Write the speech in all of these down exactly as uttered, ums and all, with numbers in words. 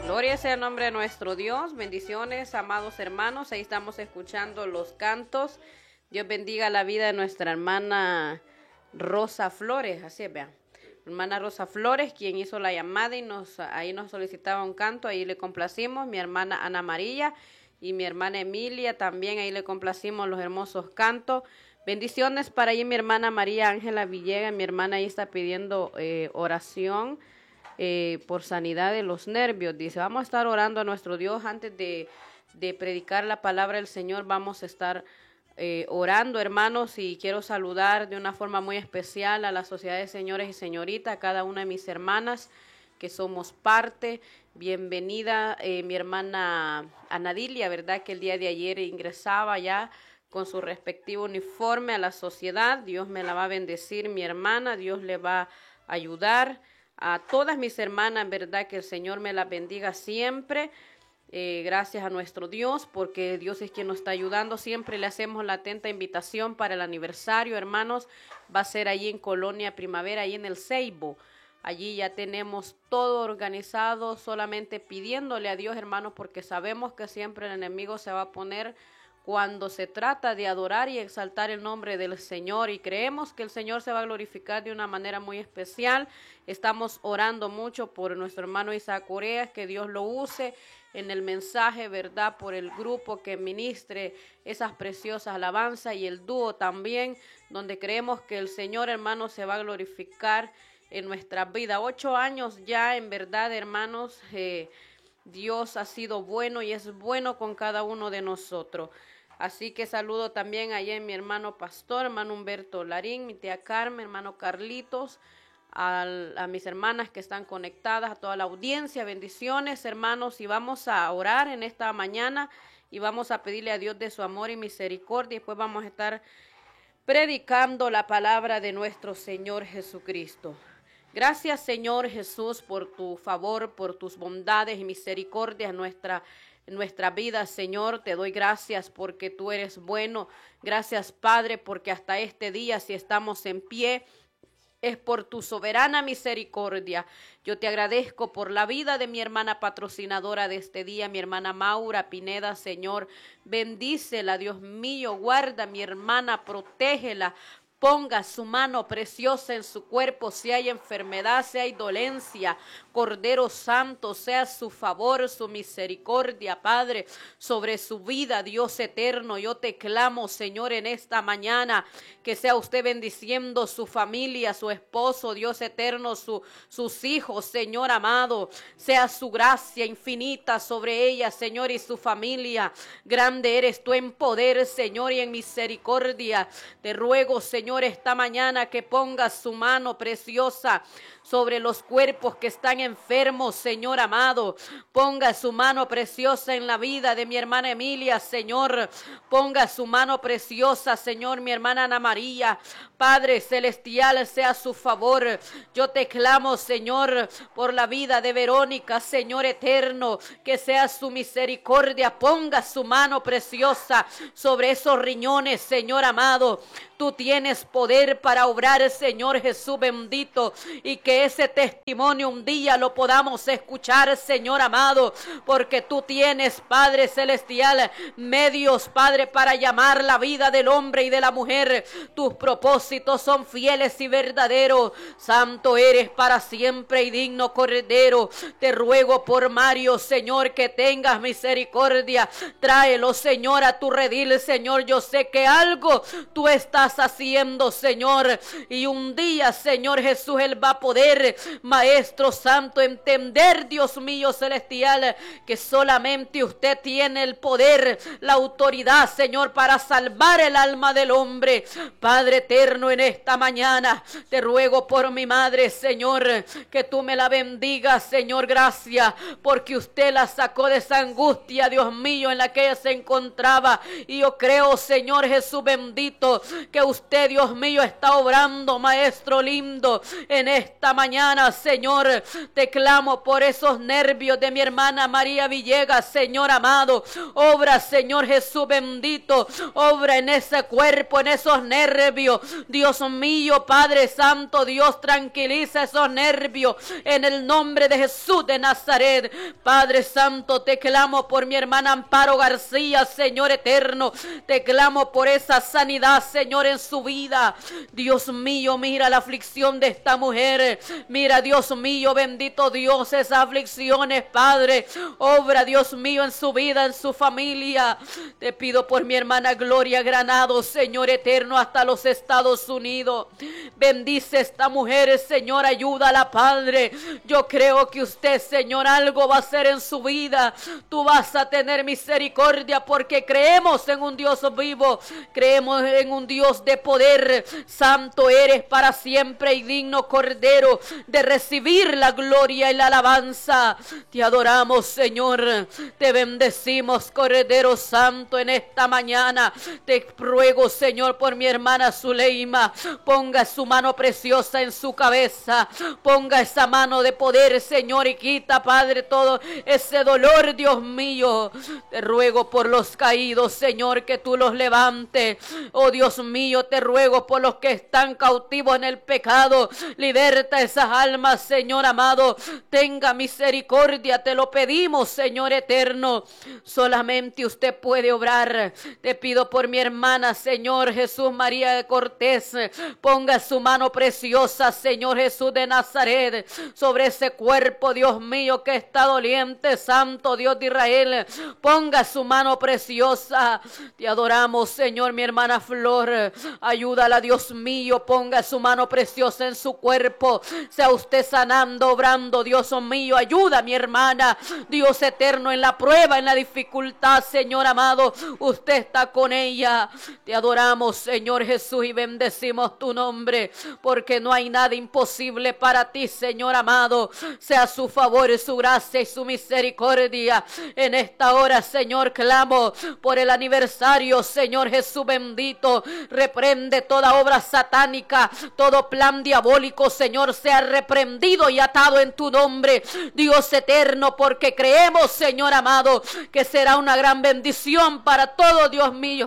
Gloria sea el nombre de nuestro Dios. Bendiciones, amados hermanos. Ahí estamos escuchando los cantos. Dios bendiga la vida de nuestra hermana Rosa Flores. Así es, vean. Hermana Rosa Flores, quien hizo la llamada y nos ahí nos solicitaba un canto. Ahí le complacimos. Mi hermana Ana María y mi hermana Emilia también. Ahí le complacimos los hermosos cantos. Bendiciones para ahí mi hermana María Ángela Villegas. Mi hermana ahí está pidiendo eh, oración. Eh, por sanidad de los nervios. Dice, vamos a estar orando a nuestro Dios antes de, de predicar la palabra del Señor. Vamos a estar eh, orando, hermanos, y quiero saludar de una forma muy especial a la sociedad de señores y señoritas, a cada una de mis hermanas que somos parte. Bienvenida eh, mi hermana Anadilia, ¿verdad? Que el día de ayer ingresaba ya con su respectivo uniforme a la sociedad. Dios me la va a bendecir, mi hermana. Dios le va a ayudar. A todas mis hermanas, verdad, que el Señor me las bendiga siempre. Eh, gracias a nuestro Dios, porque Dios es quien nos está ayudando. Siempre le hacemos la atenta invitación para el aniversario, hermanos. Va a ser allí en Colonia Primavera, allí en el Ceibo. Allí ya tenemos todo organizado, solamente pidiéndole a Dios, hermanos, porque sabemos que siempre el enemigo se va a poner cuando se trata de adorar y exaltar el nombre del Señor, y creemos que el Señor se va a glorificar de una manera muy especial. Estamos orando mucho por nuestro hermano Isaac Corea, que Dios lo use en el mensaje, ¿verdad? Por el grupo que ministre esas preciosas alabanzas y el dúo también, donde creemos que el Señor, hermanos, se va a glorificar en nuestra vida. Ocho años ya, en verdad, hermanos, eh, Dios ha sido bueno y es bueno con cada uno de nosotros. Así que saludo también allá en mi hermano pastor, hermano Humberto Larín, mi tía Carmen, hermano Carlitos, a, a mis hermanas que están conectadas, a toda la audiencia. Bendiciones, hermanos, y vamos a orar en esta mañana y vamos a pedirle a Dios de su amor y misericordia, y después vamos a estar predicando la palabra de nuestro Señor Jesucristo. Gracias, Señor Jesús, por tu favor, por tus bondades y misericordias en nuestra, en nuestra vida, Señor. Te doy gracias porque tú eres bueno. Gracias, Padre, porque hasta este día, si estamos en pie, es por tu soberana misericordia. Yo te agradezco por la vida de mi hermana patrocinadora de este día, mi hermana Maura Pineda, Señor. Bendícela, Dios mío, guarda mi hermana, protégela. Ponga su mano preciosa en su cuerpo, si hay enfermedad, si hay dolencia, Cordero Santo, sea su favor, su misericordia, Padre, sobre su vida, Dios eterno. Yo te clamo, Señor, en esta mañana, que sea usted bendiciendo su familia, su esposo, Dios eterno, su, sus hijos, Señor amado. Sea su gracia infinita sobre ella, Señor, y su familia. Grande eres tú en poder, Señor, y en misericordia. Te ruego, Señor, esta mañana que ponga su mano preciosa sobre los cuerpos que están enfermos, Señor amado. Ponga su mano preciosa en la vida de mi hermana Emilia, Señor. Ponga su mano preciosa, Señor, mi hermana Ana María. Padre celestial, sea su favor. Yo te clamo, Señor, por la vida de Verónica, Señor eterno, que sea su misericordia. Ponga su mano preciosa sobre esos riñones, Señor amado. Tú tienes poder para obrar, Señor Jesús bendito, y que ese testimonio un día lo podamos escuchar, Señor amado, porque tú tienes, Padre celestial, medios, Padre, para llamar la vida del hombre y de la mujer. Tus propósitos son fieles y verdaderos. Santo eres para siempre y digno Cordero. Te ruego por Mario, Señor, que tengas misericordia. Tráelo, Señor, a tu redil, Señor. Yo sé que algo tú estás haciendo, Señor, y un día, Señor Jesús, él va a poder, Maestro Santo, entender, Dios mío celestial, que solamente usted tiene el poder, la autoridad, Señor, para salvar el alma del hombre. Padre eterno, en esta mañana te ruego por mi madre, Señor, que tú me la bendigas, Señor. Gracias porque usted la sacó de esa angustia, Dios mío, en la que ella se encontraba, y yo creo, Señor Jesús bendito, que usted, Dios mío, está obrando, Maestro lindo, en esta mañana, Señor. Te clamo por esos nervios de mi hermana María Villegas, Señor amado. Obra, Señor Jesús bendito, obra en ese cuerpo, en esos nervios. Dios mío, Padre Santo, Dios, tranquiliza esos nervios en el nombre de Jesús de Nazaret. Padre Santo, te clamo por mi hermana Amparo García, Señor eterno. Te clamo por esa sanidad, Señor, en su vida. Dios mío, mira la aflicción de esta mujer. Mira, Dios mío, bendito Dios, esas aflicciones, Padre. Obra, Dios mío, en su vida, en su familia. Te pido por mi hermana Gloria Granado, Señor eterno, hasta los Estados Unidos. Bendice esta mujer, Señor, ayúdala, Padre. Yo creo que usted, Señor, algo va a hacer en su vida. Tú vas a tener misericordia porque creemos en un Dios vivo. Creemos en un Dios de poder. Santo eres para siempre y digno, Cordero, de recibir la gloria y la alabanza. Te adoramos, Señor. Te bendecimos, Cordero Santo, en esta mañana. Te ruego, Señor, por mi hermana Zuleima. Ponga su mano preciosa en su cabeza. Ponga esa mano de poder, Señor, y quita, Padre, todo ese dolor, Dios mío. Te ruego por los caídos, Señor, que tú los levantes. Oh Dios mío, te ruego por los que están cautivos en el pecado. Liberta esas almas, Señor amado. Tenga misericordia, te lo pedimos, Señor eterno. Solamente usted puede obrar. Te pido por mi hermana, Señor Jesús María de Cortés. Ponga su mano preciosa, Señor Jesús de Nazaret, sobre ese cuerpo, Dios mío, que está doliente. Santo Dios de Israel, ponga su mano preciosa. Te adoramos, Señor. Mi hermana Flor, ayúdala, Dios mío. Ponga su mano preciosa en su cuerpo. Sea usted sanando, obrando, Dios mío. Ayuda a mi hermana, Dios eterno, en la prueba, en la dificultad, Señor amado. Usted está con ella. Te adoramos, Señor Jesús, y bendecimos tu nombre, porque no hay nada imposible para ti, Señor amado. Sea su favor y su gracia y su misericordia. En esta hora, Señor, clamo por el aniversario, Señor Jesús bendito. Reprende toda obra satánica, todo plan diabólico, Señor, sea reprendido y atado en tu nombre, Dios eterno, porque creemos, Señor amado, que será una gran bendición para todo, Dios mío.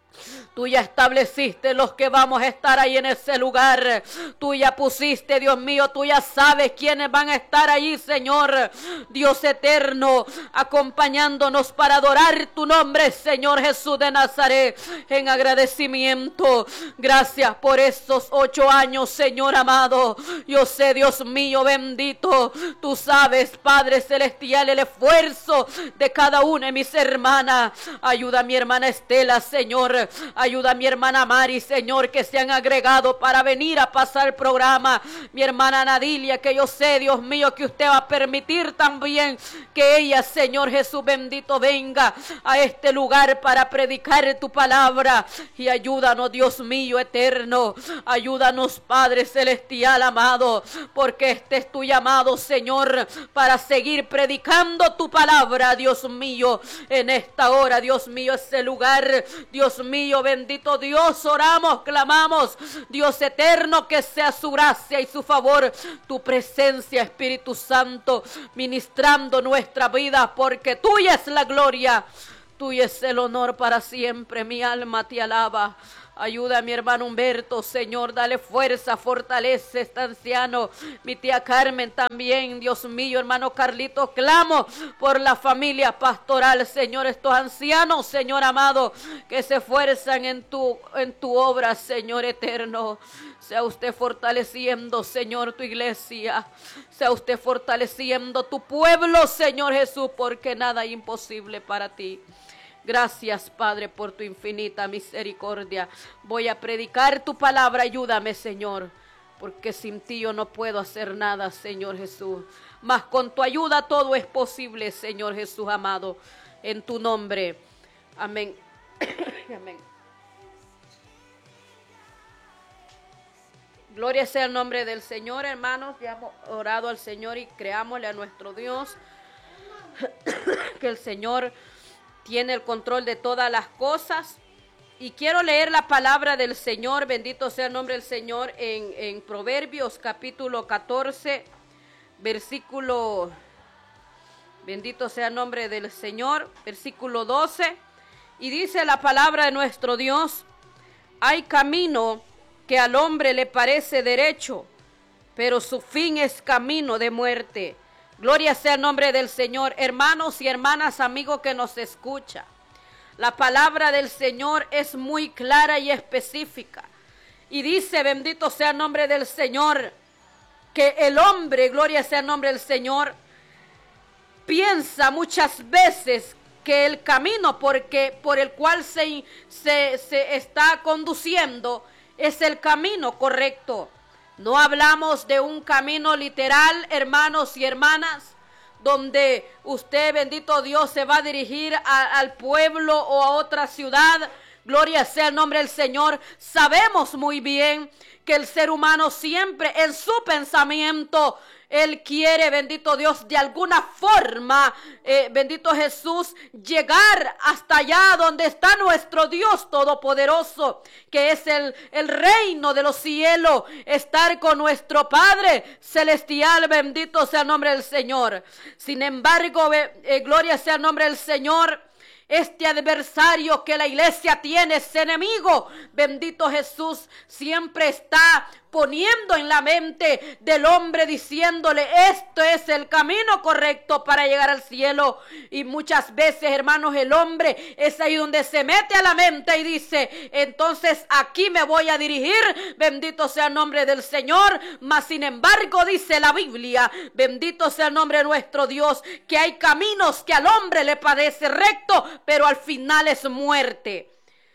Tú ya estableciste los que vamos a estar ahí en ese lugar. Tú ya pusiste, Dios mío, tú ya sabes quiénes van a estar allí, Señor. Dios eterno, acompañándonos para adorar tu nombre, Señor Jesús de Nazaret, en agradecimiento. Gracias por estos ocho años, Señor amado. Yo sé, Dios mío, bendito. Tú sabes, Padre Celestial, el esfuerzo de cada una de mis hermanas. Ayuda a mi hermana Estela, Señor. Ayuda a mi hermana Mari, Señor, que se han agregado para venir a pasar el programa. Mi hermana Nadilia, que yo sé, Dios mío, que usted va a permitir también que ella, Señor Jesús bendito, venga a este lugar para predicar tu palabra. Y ayúdanos, Dios mío eterno. Ayúdanos, Padre Celestial amado, porque este es tu llamado, Señor, para seguir predicando tu palabra, Dios mío, en esta hora, Dios mío, ese lugar, Dios mío, bendito Dios, oramos, clamamos, Dios eterno, que sea su gracia y su favor, tu presencia, Espíritu Santo, ministrando nuestra vida, porque tuya es la gloria, tuya es el honor para siempre. Mi alma te alaba. Ayuda a mi hermano Humberto, Señor, dale fuerza, fortalece este anciano. Mi tía Carmen también, Dios mío, hermano Carlito, clamo por la familia pastoral, Señor, estos ancianos, Señor amado, que se esfuerzan en tu, en tu obra, Señor eterno. Sea usted fortaleciendo, Señor, tu iglesia. Sea usted fortaleciendo tu pueblo, Señor Jesús, porque nada es imposible para ti. Gracias, Padre, por tu infinita misericordia. Voy a predicar tu palabra. Ayúdame, Señor, porque sin ti yo no puedo hacer nada, Señor Jesús. Mas con tu ayuda todo es posible, Señor Jesús amado. En tu nombre. Amén. Amén. Gloria sea el nombre del Señor, hermanos. Ya hemos orado al Señor y creámosle a nuestro Dios que el Señor tiene el control de todas las cosas. Y quiero leer la palabra del Señor, bendito sea el nombre del Señor, en, en Proverbios capítulo catorce, versículo, bendito sea el nombre del Señor, versículo doce. Y dice la palabra de nuestro Dios: hay camino que al hombre le parece derecho, pero su fin es camino de muerte. Gloria sea el nombre del Señor. Hermanos y hermanas, amigos que nos escucha, la palabra del Señor es muy clara y específica. Y dice, bendito sea el nombre del Señor, que el hombre, gloria sea el nombre del Señor, piensa muchas veces que el camino porque, por el cual se, se, se está conduciendo es el camino correcto. No hablamos de un camino literal, hermanos y hermanas, donde usted, bendito Dios, se va a dirigir a, al pueblo o a otra ciudad. Gloria sea el nombre del Señor. Sabemos muy bien que el ser humano siempre en su pensamiento, él quiere, bendito Dios, de alguna forma, eh, bendito Jesús, llegar hasta allá donde está nuestro Dios Todopoderoso, que es el, el reino de los cielos, estar con nuestro Padre Celestial, bendito sea el nombre del Señor. Sin embargo, eh, gloria sea el nombre del Señor. Este adversario que la iglesia tiene, ese enemigo, bendito Jesús, siempre está poniendo en la mente del hombre, diciéndole: esto es el camino correcto para llegar al cielo. Y muchas veces, hermanos, el hombre es ahí donde se mete a la mente y dice: entonces aquí me voy a dirigir, bendito sea el nombre del Señor. Mas sin embargo, dice la Biblia, bendito sea el nombre de nuestro Dios, que hay caminos que al hombre le parece recto, pero al final es muerte.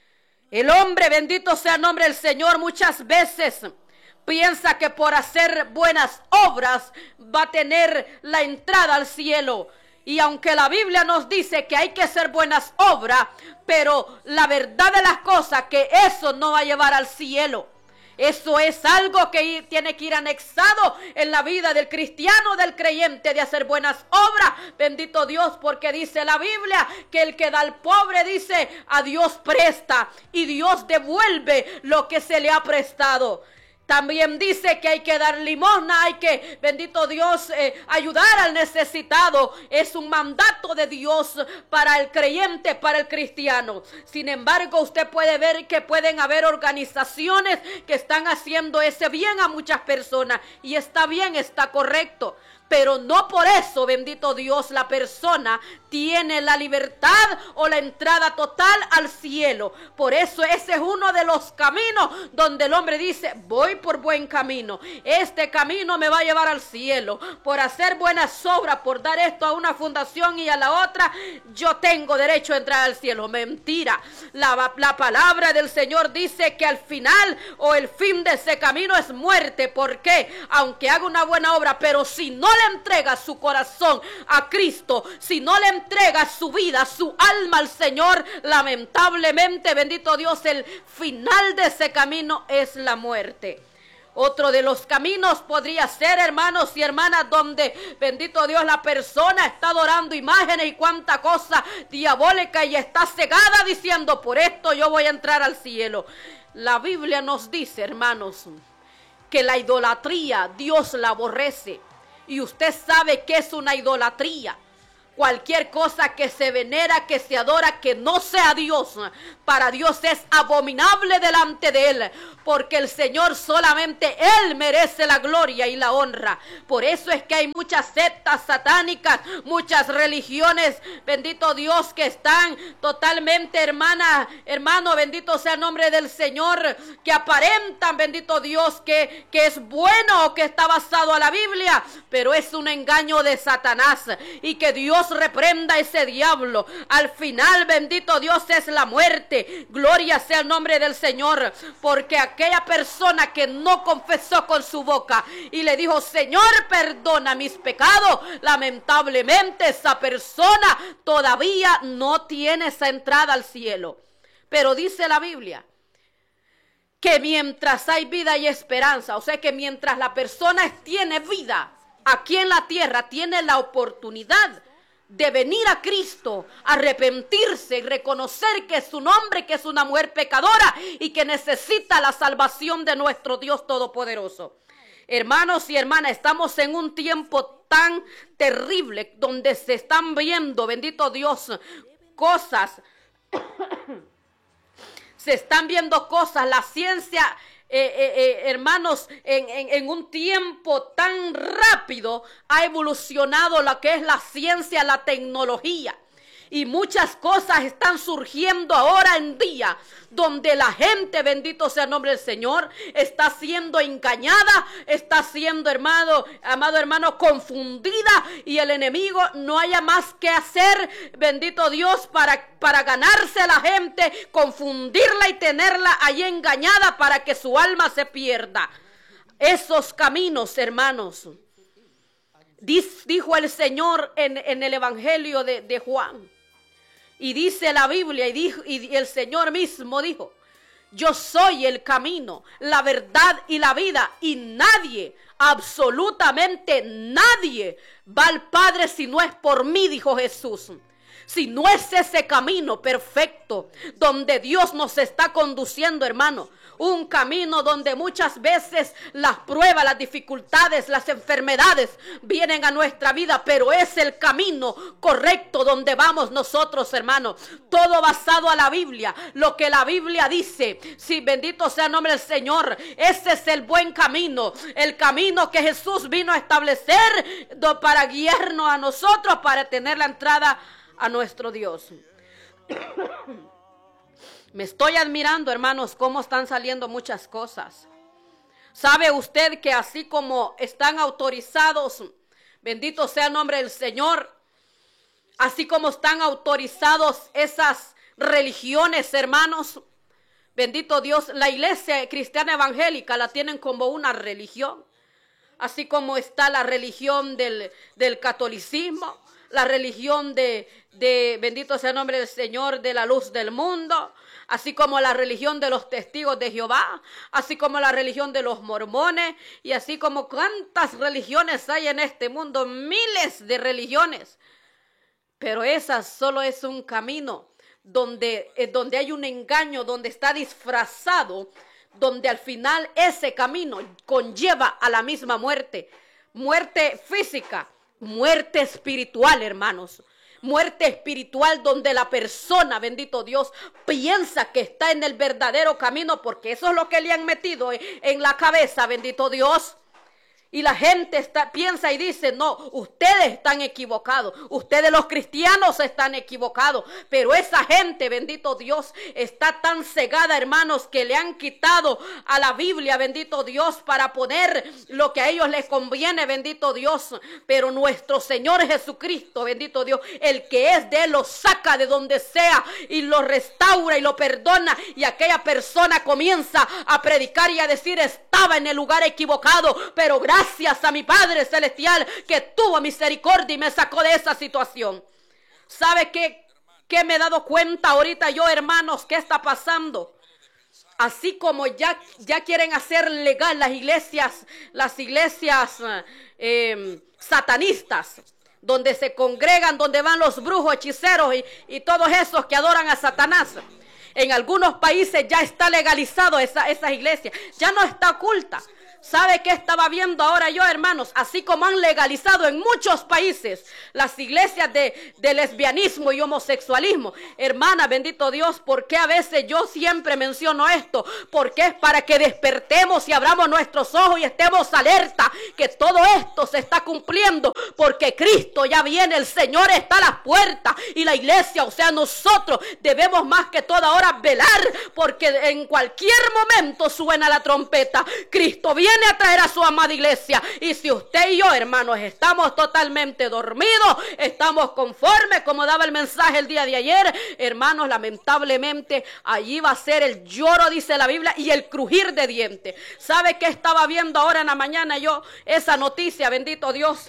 El hombre, bendito sea el nombre del Señor, muchas veces piensa que por hacer buenas obras va a tener la entrada al cielo. Y aunque la Biblia nos dice que hay que hacer buenas obras, pero la verdad de las cosas que eso no va a llevar al cielo. Eso es algo que tiene que ir anexado en la vida del cristiano, del creyente, de hacer buenas obras. Bendito Dios, porque dice la Biblia que el que da al pobre, dice, a Dios presta y Dios devuelve lo que se le ha prestado. También dice que hay que dar limosna, hay que, bendito Dios, eh, ayudar al necesitado. Es un mandato de Dios para el creyente, para el cristiano. Sin embargo, usted puede ver que pueden haber organizaciones que están haciendo ese bien a muchas personas. Y está bien, está correcto. Pero no por eso, bendito Dios, la persona tiene la libertad o la entrada total al cielo. Por eso ese es uno de los caminos donde el hombre dice: voy por buen camino. Este camino me va a llevar al cielo. Por hacer buenas obras, por dar esto a una fundación y a la otra, yo tengo derecho a entrar al cielo. Mentira. La, la palabra del Señor dice que al final o el fin de ese camino es muerte. ¿Por qué? Aunque haga una buena obra, pero si no le entrega su corazón a Cristo, si no le entrega su vida, su alma al Señor, lamentablemente, bendito Dios, el final de ese camino es la muerte. Otro de los caminos podría ser, hermanos y hermanas, donde, bendito Dios, la persona está adorando imágenes y cuánta cosa diabólica y está cegada diciendo: por esto yo voy a entrar al cielo. La Biblia nos dice, hermanos, que la idolatría Dios la aborrece. Y usted sabe que es una idolatría. Cualquier cosa que se venera, que se adora, que no sea Dios, para Dios es abominable delante de Él, porque el Señor solamente Él merece la gloria y la honra. Por eso es que hay muchas sectas satánicas, muchas religiones, bendito Dios, que están totalmente, hermana, hermano, bendito sea el nombre del Señor, que aparentan, bendito Dios, que, que es bueno o que está basado a la Biblia, pero es un engaño de Satanás, y que Dios reprenda ese diablo. Al final, bendito Dios, es la muerte. Gloria sea el nombre del Señor, porque aquella persona que no confesó con su boca y le dijo: Señor, perdona mis pecados, lamentablemente esa persona todavía no tiene esa entrada al cielo. Pero dice la Biblia que mientras hay vida y esperanza, o sea que mientras la persona tiene vida aquí en la tierra, tiene la oportunidad de venir a Cristo, arrepentirse y reconocer que es un hombre, que es una mujer pecadora y que necesita la salvación de nuestro Dios Todopoderoso. Hermanos y hermanas, estamos en un tiempo tan terrible donde se están viendo, bendito Dios, cosas, se están viendo cosas, la ciencia, eh, eh, eh, hermanos, en, en, en un tiempo tan rápido ha evolucionado lo que es la ciencia, la tecnología. Y muchas cosas están surgiendo ahora en día, donde la gente, bendito sea el nombre del Señor, está siendo engañada, está siendo, hermano, amado hermano, confundida, y el enemigo no haya más que hacer, bendito Dios, para, para ganarse a la gente, confundirla y tenerla ahí engañada para que su alma se pierda. Esos caminos, hermanos, dijo el Señor en, en el Evangelio de, de Juan. Y dice la Biblia, y, dijo, y el Señor mismo dijo: yo soy el camino, la verdad y la vida, y nadie, absolutamente nadie, va al Padre si no es por mí, dijo Jesús. Si no es ese camino perfecto donde Dios nos está conduciendo, hermano, un camino donde muchas veces las pruebas, las dificultades, las enfermedades vienen a nuestra vida, pero es el camino correcto donde vamos nosotros, hermanos. Todo basado a la Biblia, lo que la Biblia dice. Sí, bendito sea el nombre del Señor. Ese es el buen camino, el camino que Jesús vino a establecer para guiarnos a nosotros, para tener la entrada a nuestro Dios. Me estoy admirando, hermanos, cómo están saliendo muchas cosas. ¿Sabe usted que así como están autorizados, bendito sea el nombre del Señor, así como están autorizados esas religiones, hermanos, bendito Dios, la iglesia cristiana evangélica la tienen como una religión, así como está la religión del, del catolicismo, la religión de, de, bendito sea el nombre del Señor, de la luz del mundo, así como la religión de los testigos de Jehová, así como la religión de los mormones, y así como cuántas religiones hay en este mundo, miles de religiones. Pero esa solo es un camino donde, eh, donde hay un engaño, donde está disfrazado, donde al final ese camino conlleva a la misma muerte, muerte física, muerte espiritual, hermanos. Muerte espiritual donde la persona, bendito Dios, piensa que está en el verdadero camino, porque eso es lo que le han metido en la cabeza, bendito Dios. Y la gente está, piensa y dice: no, ustedes están equivocados, ustedes los cristianos están equivocados. Pero esa gente, bendito Dios, está tan cegada, hermanos, que le han quitado a la Biblia, bendito Dios, para poner lo que a ellos les conviene, bendito Dios. Pero nuestro Señor Jesucristo, bendito Dios, el que es de él, lo saca de donde sea y lo restaura y lo perdona. Y aquella persona comienza a predicar y a decir: estaba en el lugar equivocado, pero gracias Gracias a mi Padre Celestial que tuvo misericordia y me sacó de esa situación. ¿Sabe qué, qué me he dado cuenta ahorita yo, hermanos? ¿Qué está pasando? Así como ya, ya quieren hacer legal las iglesias, las iglesias eh, satanistas, donde se congregan, donde van los brujos, hechiceros y, y todos esos que adoran a Satanás. En algunos países ya está legalizado esa, esas iglesias, ya no está oculta. ¿Sabe qué estaba viendo ahora yo, hermanos? Así como han legalizado en muchos países las iglesias de, de lesbianismo y homosexualismo. Hermana, bendito Dios, ¿por qué a veces yo siempre menciono esto? Porque es para que despertemos y abramos nuestros ojos y estemos alerta que todo esto se está cumpliendo, porque Cristo ya viene, el Señor está a las puertas y la iglesia, o sea, nosotros debemos más que todo ahora velar, porque en cualquier momento suena la trompeta. Cristo viene a traer a su amada iglesia, y si usted y yo, hermanos, estamos totalmente dormidos, estamos conformes como daba el mensaje el día de ayer, hermanos, lamentablemente allí va a ser el lloro, dice la Biblia, y el crujir de dientes. ¿Sabe qué estaba viendo ahora en la mañana yo? Esa noticia, bendito Dios.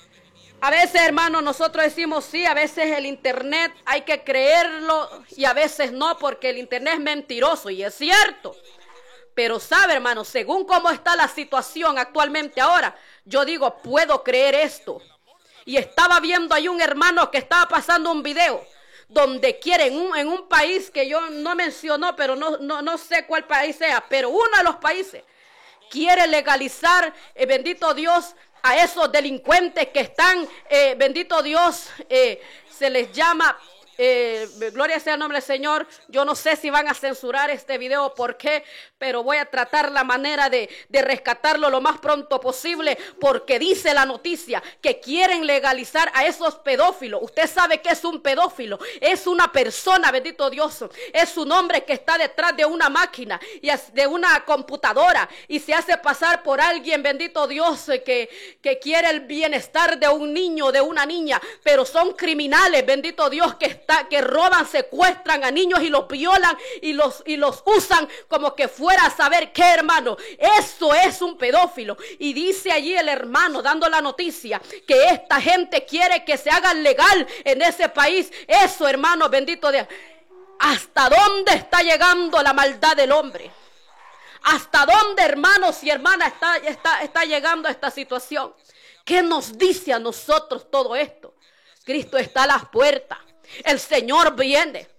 A veces, hermanos, nosotros decimos sí, a veces el internet hay que creerlo y a veces no, porque el internet es mentiroso, y es cierto. Pero sabe, hermano, según cómo está la situación actualmente ahora, yo digo, puedo creer esto. Y estaba viendo ahí un hermano que estaba pasando un video donde quieren en un, en un país que yo no mencionó, pero no, no, no sé cuál país sea, pero uno de los países quiere legalizar, eh, bendito Dios, a esos delincuentes que están, eh, bendito Dios, eh, se les llama... Eh, gloria sea el nombre del Señor. Yo no sé si van a censurar este video, por qué, pero voy a tratar la manera de, de rescatarlo lo más pronto posible, porque dice la noticia que quieren legalizar a esos pedófilos. Usted sabe que es un pedófilo, es una persona, bendito Dios, es un hombre que está detrás de una máquina y de una computadora y se hace pasar por alguien, bendito Dios, que, que quiere el bienestar de un niño, de una niña, pero son criminales, bendito Dios, que que roban, secuestran a niños y los violan y los, y los usan como que fuera a saber qué, hermano. Eso es un pedófilo. Y dice allí el hermano dando la noticia que esta gente quiere que se haga legal en ese país. Eso, hermano, bendito Dios. ¿Hasta dónde está llegando la maldad del hombre? ¿Hasta dónde, hermanos y hermanas, está, está, está llegando esta situación? ¿Qué nos dice a nosotros todo esto? Cristo está a las puertas. El Señor viene.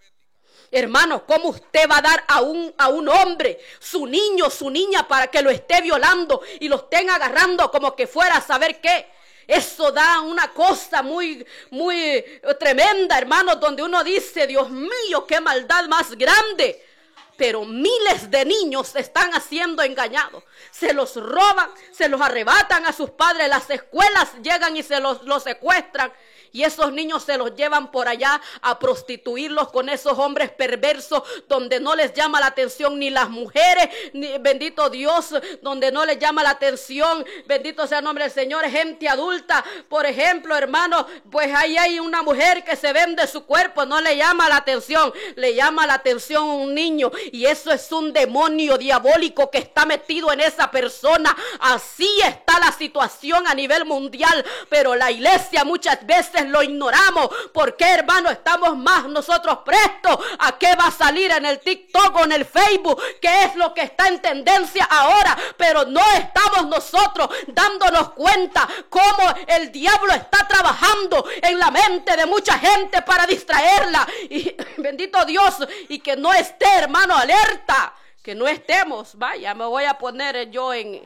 Hermanos, ¿cómo usted va a dar a un, a un hombre, su niño, su niña, para que lo esté violando y lo estén agarrando como que fuera a saber qué? Eso da una cosa muy, muy tremenda, hermanos, donde uno dice, Dios mío, qué maldad más grande. Pero miles de niños están siendo engañados. Se los roban, se los arrebatan a sus padres. Las escuelas llegan y se los, los secuestran. Y esos niños se los llevan por allá a prostituirlos con esos hombres perversos donde no les llama la atención ni las mujeres, ni, bendito Dios, donde no les llama la atención, bendito sea el nombre del Señor, gente adulta. Por ejemplo, hermano, pues ahí hay una mujer que se vende su cuerpo, no le llama la atención, le llama la atención un niño. Y eso es un demonio diabólico que está metido en esa persona. Así está la situación a nivel mundial, pero la iglesia muchas veces lo ignoramos. ¿Por qué, hermano? Estamos más nosotros prestos a qué va a salir en el TikTok o en el Facebook, qué es lo que está en tendencia ahora, pero no estamos nosotros dándonos cuenta cómo el diablo está trabajando en la mente de mucha gente para distraerla. Y bendito Dios, y que no esté, hermano, alerta, que no estemos, vaya, me voy a poner yo en...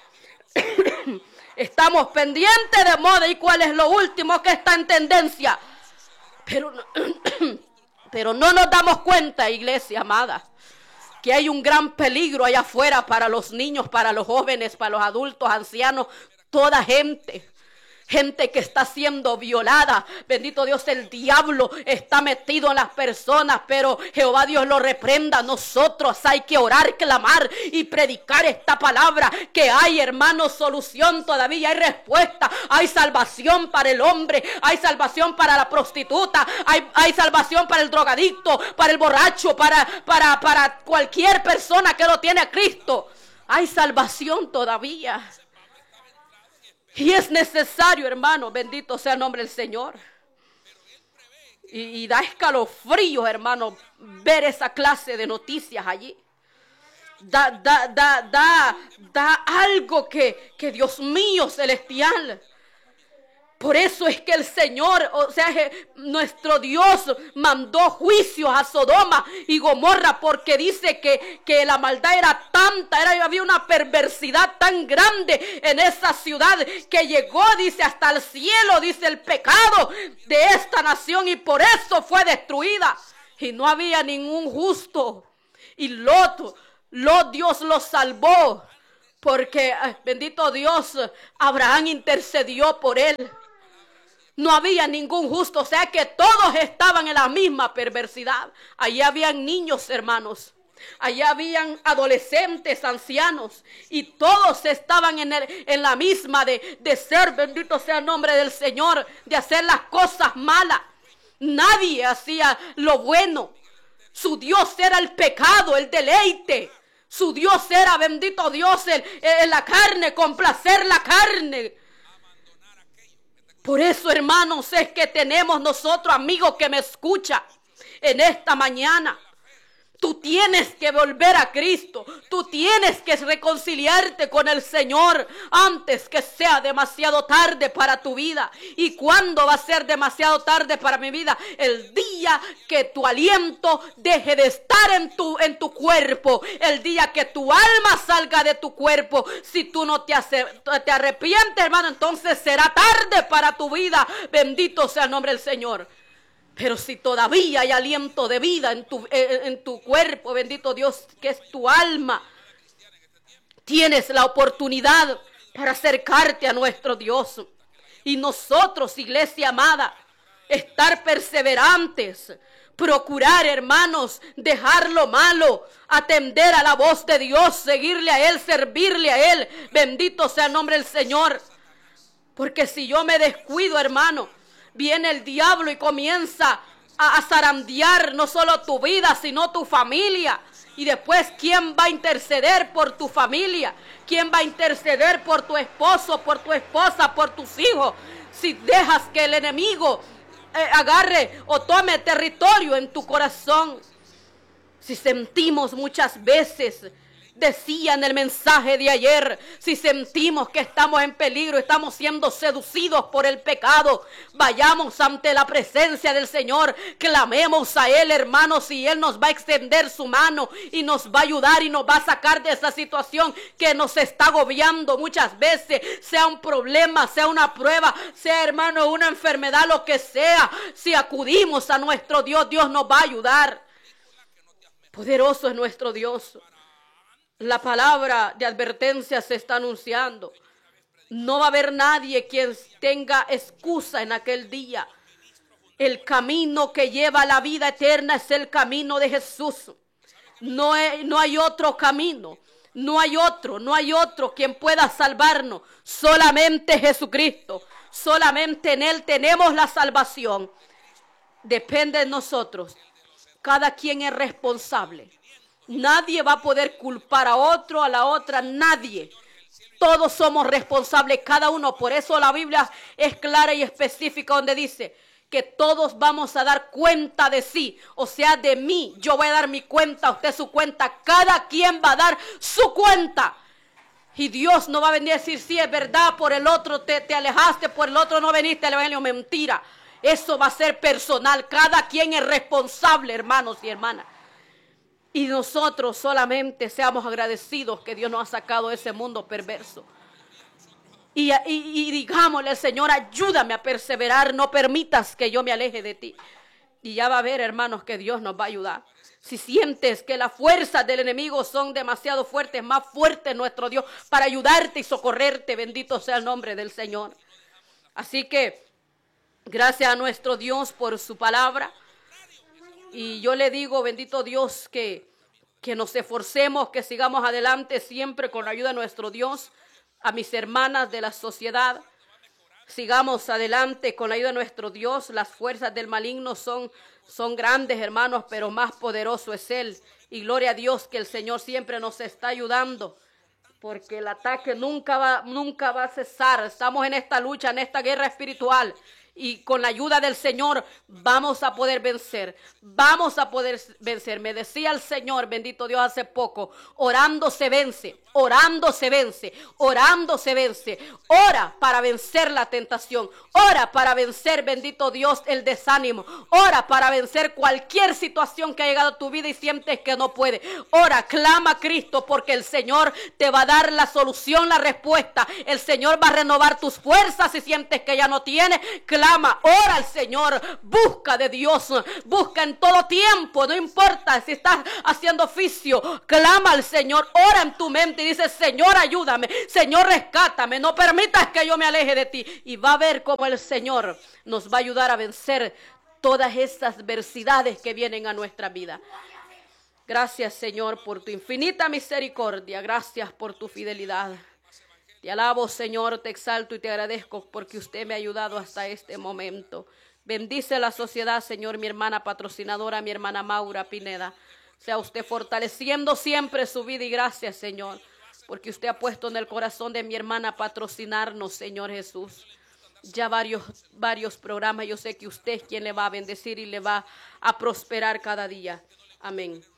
Estamos pendientes de moda y cuál es lo último que está en tendencia. Pero, pero no nos damos cuenta, iglesia amada, que hay un gran peligro allá afuera para los niños, para los jóvenes, para los adultos, ancianos, toda gente. Gente que está siendo violada. Bendito Dios, el diablo está metido en las personas, pero Jehová Dios lo reprenda. Nosotros hay que orar, clamar y predicar esta palabra, que hay, hermanos, solución todavía, hay respuesta, hay salvación para el hombre, hay salvación para la prostituta, hay, hay salvación para el drogadicto, para el borracho, para, para, para cualquier persona que no tiene a Cristo. Hay salvación todavía. Y es necesario, hermano, bendito sea el nombre del Señor. Y, y da escalofríos, hermano, ver esa clase de noticias allí. Da, da, da, da, da algo que, que Dios mío celestial. Por eso es que el Señor, o sea, nuestro Dios mandó juicios a Sodoma y Gomorra, porque dice que, que la maldad era tanta, era, había una perversidad tan grande en esa ciudad que llegó, dice, hasta el cielo, dice, el pecado de esta nación, y por eso fue destruida. Y no había ningún justo. Y Lot, Lot Dios lo salvó, porque bendito Dios, Abraham intercedió por él. No había ningún justo, o sea que todos estaban en la misma perversidad. Allí habían niños, hermanos. Allí habían adolescentes, ancianos. Y todos estaban en, el, en la misma de, de ser, bendito sea el nombre del Señor, de hacer las cosas malas. Nadie hacía lo bueno. Su Dios era el pecado, el deleite. Su Dios era, bendito Dios, el, el, la carne, complacer la carne. Por eso, hermanos, es que tenemos nosotros, amigos que me escuchan en esta mañana, Tú tienes que volver a Cristo. Tú tienes que reconciliarte con el Señor antes que sea demasiado tarde para tu vida. ¿Y cuándo va a ser demasiado tarde para mi vida? El día que tu aliento deje de estar en tu, en tu cuerpo. El día que tu alma salga de tu cuerpo. Si tú no te, hace, te arrepientes, hermano, entonces será tarde para tu vida. Bendito sea el nombre del Señor. Pero si todavía hay aliento de vida en tu, en, en tu cuerpo, bendito Dios, que es tu alma, tienes la oportunidad para acercarte a nuestro Dios. Y nosotros, iglesia amada, estar perseverantes, procurar, hermanos, dejar lo malo, atender a la voz de Dios, seguirle a Él, servirle a Él. Bendito sea el nombre del Señor. Porque si yo me descuido, hermano, viene el diablo y comienza a, a zarandear no solo tu vida, sino tu familia. Y después, ¿quién va a interceder por tu familia? ¿Quién va a interceder por tu esposo, por tu esposa, por tus hijos? Si dejas que el enemigo eh, agarre o tome territorio en tu corazón. Si sentimos muchas veces, decía en el mensaje de ayer, si sentimos que estamos en peligro, estamos siendo seducidos por el pecado, vayamos ante la presencia del Señor, clamemos a Él, hermanos, y Él nos va a extender su mano y nos va a ayudar y nos va a sacar de esa situación que nos está agobiando muchas veces, sea un problema, sea una prueba, sea, hermano, una enfermedad, lo que sea. Si acudimos a nuestro Dios, Dios nos va a ayudar. Poderoso es nuestro Dios. La palabra de advertencia se está anunciando. No va a haber nadie quien tenga excusa en aquel día. El camino que lleva a la vida eterna es el camino de Jesús. No hay, no hay otro camino. No hay otro, no hay otro quien pueda salvarnos. Solamente Jesucristo. Solamente en Él tenemos la salvación. Depende de nosotros. Cada quien es responsable. Nadie va a poder culpar a otro, a la otra, nadie. Todos somos responsables, cada uno. Por eso la Biblia es clara y específica donde dice que todos vamos a dar cuenta de sí. O sea, de mí. Yo voy a dar mi cuenta, usted su cuenta. Cada quien va a dar su cuenta. Y Dios no va a venir a decir, sí, es verdad, por el otro te, te alejaste, por el otro no veniste al evangelio. Mentira. Eso va a ser personal. Cada quien es responsable, hermanos y hermanas. Y nosotros solamente seamos agradecidos que Dios nos ha sacado de ese mundo perverso. Y, y, y digámosle, Señor, ayúdame a perseverar, no permitas que yo me aleje de ti. Y ya va a ver, hermanos, que Dios nos va a ayudar. Si sientes que las fuerzas del enemigo son demasiado fuertes, más fuerte nuestro Dios para ayudarte y socorrerte. Bendito sea el nombre del Señor. Así que, gracias a nuestro Dios por su palabra. Y yo le digo, bendito Dios, que, que nos esforcemos, que sigamos adelante siempre con la ayuda de nuestro Dios. A mis hermanas de la sociedad, sigamos adelante con la ayuda de nuestro Dios. Las fuerzas del maligno son, son grandes, hermanos, pero más poderoso es Él. Y gloria a Dios que el Señor siempre nos está ayudando, porque el ataque nunca va, nunca va a cesar. Estamos en esta lucha, en esta guerra espiritual. Y con la ayuda del Señor vamos a poder vencer. Vamos a poder vencer. Me decía el Señor, bendito Dios, hace poco, orando se vence, orando se vence, orando se vence. Ora para vencer la tentación. Ora para vencer, bendito Dios, el desánimo. Ora para vencer cualquier situación que ha llegado a tu vida y sientes que no puede. Ora, clama a Cristo, porque el Señor te va a dar la solución, la respuesta. El Señor va a renovar tus fuerzas si sientes que ya no tienes. Clama. Clama, ora al Señor, busca de Dios, busca en todo tiempo, no importa si estás haciendo oficio, clama al Señor, ora en tu mente y dice, Señor, ayúdame, Señor, rescátame, no permitas que yo me aleje de ti. Y va a ver cómo el Señor nos va a ayudar a vencer todas estas adversidades que vienen a nuestra vida. Gracias, Señor, por tu infinita misericordia, gracias por tu fidelidad. Te alabo, Señor, te exalto y te agradezco porque usted me ha ayudado hasta este momento. Bendice la sociedad, Señor, mi hermana patrocinadora, mi hermana Maura Pineda. Sea usted fortaleciendo siempre su vida y gracias, Señor, porque usted ha puesto en el corazón de mi hermana patrocinarnos, Señor Jesús. Ya varios, varios programas, yo sé que usted es quien le va a bendecir y le va a prosperar cada día. Amén.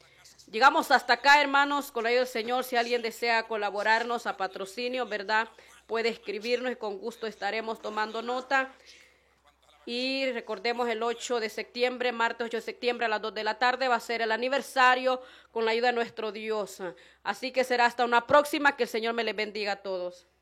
Llegamos hasta acá, hermanos, con la ayuda del Señor. Si alguien desea colaborarnos a patrocinio, ¿verdad? Puede escribirnos y con gusto estaremos tomando nota. Y recordemos el ocho de septiembre, martes ocho de septiembre a las dos de la tarde va a ser el aniversario con la ayuda de nuestro Dios. Así que será hasta una próxima. Que el Señor me les bendiga a todos.